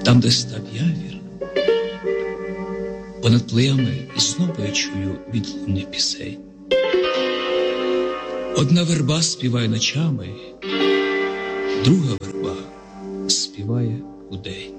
Там, де став явір, понад плеями знову я чую відлуння пісень. Одна верба співає ночами, друга верба співає удень.